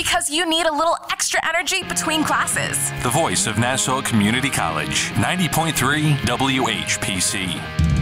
because you need a little extra energy between classes. The voice of Nassau Community College, 90.3 WHPC.